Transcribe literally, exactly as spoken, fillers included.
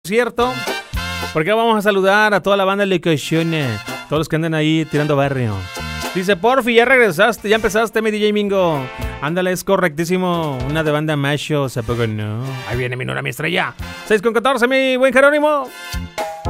cierto, porque vamos a saludar a toda la banda de Locochone, todos los que andan ahí tirando barrio. Dice, porfi, ya regresaste, ya empezaste, mi D J Mingo. Ándale, es correctísimo. Una de banda macho, ¿a poco no? Ahí viene mi nona, mi estrella. seis con catorce, mi buen Jerónimo.